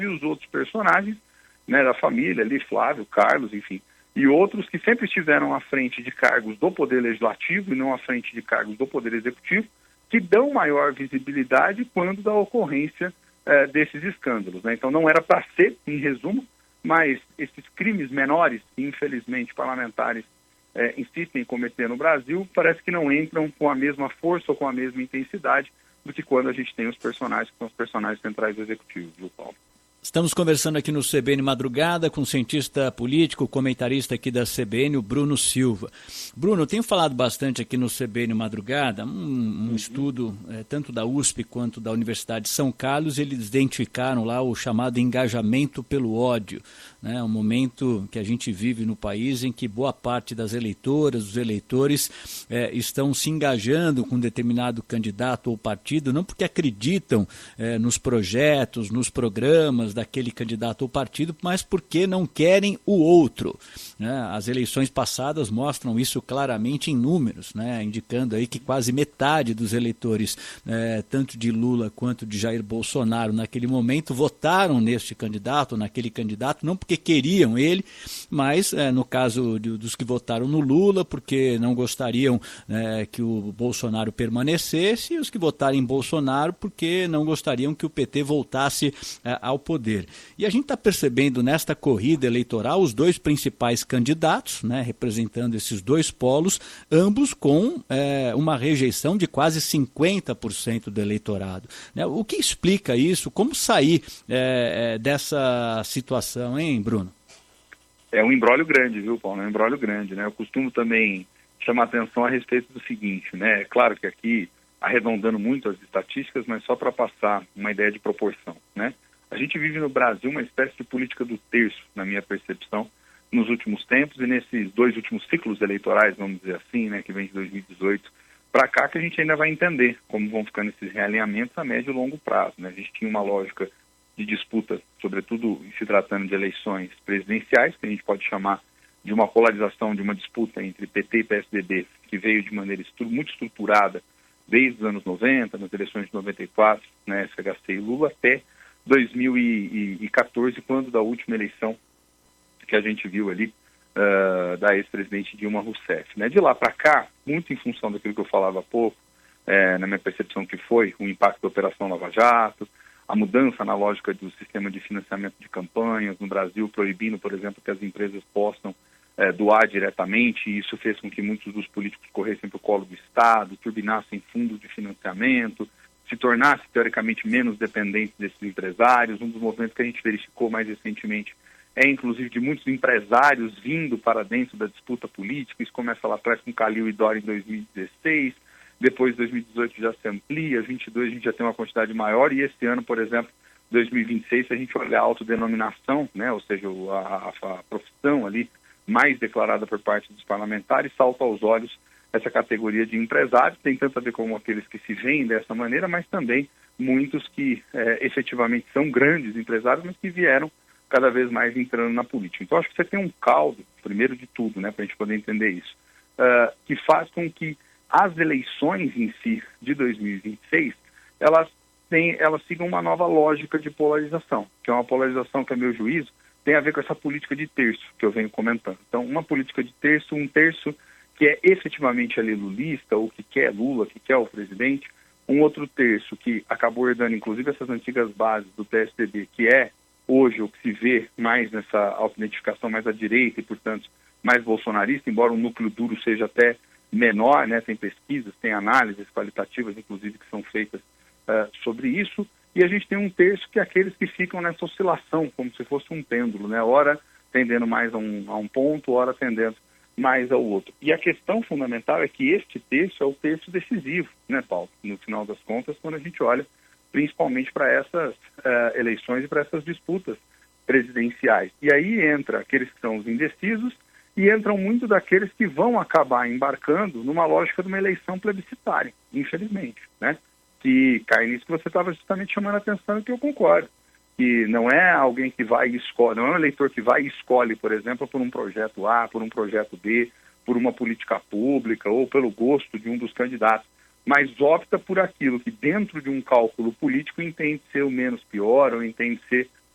e os outros personagens, né, da família ali, Flávio, Carlos, enfim, e outros que sempre estiveram à frente de cargos do Poder Legislativo e não à frente de cargos do Poder Executivo, que dão maior visibilidade quando da ocorrência desses escândalos, né? Então não era para ser, em resumo, mas esses crimes menores que infelizmente parlamentares insistem em cometer no Brasil, parece que não entram com a mesma força ou com a mesma intensidade do que quando a gente tem os personagens que são os personagens centrais do Executivo, viu, Paulo? Estamos conversando aqui no CBN Madrugada com o cientista político, comentarista aqui da CBN, o Bruno Silva. Bruno, eu tenho falado bastante aqui no CBN Madrugada, um estudo tanto da USP quanto da Universidade de São Carlos, eles identificaram lá o chamado engajamento pelo ódio, né? Um momento que a gente vive no país em que boa parte das eleitoras, dos eleitores estão se engajando com um determinado candidato ou partido, não porque acreditam nos projetos, nos programas daquele candidato ou partido, mas porque não querem o outro, né? As eleições passadas mostram isso claramente em números, né? Indicando aí que quase metade dos eleitores, tanto de Lula quanto de Jair Bolsonaro naquele momento, votaram neste candidato, naquele candidato, não porque queriam ele, mas no caso dos que votaram no Lula, porque não gostariam que o Bolsonaro permanecesse, e os que votaram em Bolsonaro porque não gostariam que o PT voltasse ao poder. E a gente está percebendo nesta corrida eleitoral os dois principais candidatos, né, representando esses dois polos, ambos com uma rejeição de quase 50% do eleitorado, né? O que explica isso? Como sair dessa situação, hein, Bruno? É um imbróglio grande, viu, Paulo? É um imbróglio grande, né? Eu costumo também chamar atenção a respeito do seguinte, né? É claro que aqui, arredondando muito as estatísticas, mas só para passar uma ideia de proporção, né? A gente vive no Brasil uma espécie de política do terço, na minha percepção, nos últimos tempos e nesses dois últimos ciclos eleitorais, vamos dizer assim, né, que vem de 2018 para cá, que a gente ainda vai entender como vão ficando esses realinhamentos a médio e longo prazo, né? A gente tinha uma lógica de disputa, sobretudo se tratando de eleições presidenciais, que a gente pode chamar de uma polarização, de uma disputa entre PT e PSDB, que veio de maneira muito estruturada desde os anos 90, nas eleições de 94, né, FHC e Lula, até 2014, quando da última eleição que a gente viu ali da ex-presidente Dilma Rousseff, né? De lá para cá, muito em função daquilo que eu falava há pouco, na minha percepção que foi o impacto da Operação Lava Jato, a mudança na lógica do sistema de financiamento de campanhas no Brasil, proibindo, por exemplo, que as empresas possam doar diretamente, e isso fez com que muitos dos políticos corressem para o colo do Estado, turbinassem fundos de financiamento, se tornasse, teoricamente, menos dependente desses empresários. Um dos movimentos que a gente verificou mais recentemente inclusive, de muitos empresários vindo para dentro da disputa política. Isso começa lá atrás com Calil e Dória em 2016, depois 2018 já se amplia, 2022 a gente já tem uma quantidade maior, e esse ano, por exemplo, 2026, se a gente olhar a autodenominação, né, ou seja, a profissão ali mais declarada por parte dos parlamentares, salta aos olhos essa categoria de empresários. Tem tanto a ver com aqueles que se veem dessa maneira, mas também muitos que efetivamente são grandes empresários, mas que vieram cada vez mais entrando na política. Então, acho que você tem um caldo, primeiro de tudo, né, para a gente poder entender isso, que faz com que as eleições em si de 2026, elas sigam uma nova lógica de polarização, que é uma polarização que, a meu juízo, tem a ver com essa política de terço que eu venho comentando. Então, uma política de terço, um terço que é efetivamente ali lulista, ou que quer Lula, que quer o presidente, um outro terço que acabou herdando, inclusive, essas antigas bases do PSDB, que é hoje o que se vê mais nessa autoidentificação mais à direita e, portanto, mais bolsonarista, embora o núcleo duro seja até menor, né? Tem pesquisas, tem análises qualitativas, inclusive, que são feitas sobre isso, e a gente tem um terço que é aqueles que ficam nessa oscilação, como se fosse um pêndulo, né? Ora tendendo mais a um ponto, ora tendendo mais ao outro. E a questão fundamental é que este terço é o terço decisivo, né, Paulo? No final das contas, quando a gente olha principalmente para essas eleições e para essas disputas presidenciais. E aí entra aqueles que são os indecisos e entram muito daqueles que vão acabar embarcando numa lógica de uma eleição plebiscitária, infelizmente, né? Que cai nisso que você estava justamente chamando a atenção e que eu concordo. Que não é alguém que vai e escolhe, não é um eleitor que vai e escolhe, por exemplo, por um projeto A, por um projeto B, por uma política pública ou pelo gosto de um dos candidatos, mas opta por aquilo que dentro de um cálculo político entende ser o menos pior ou entende ser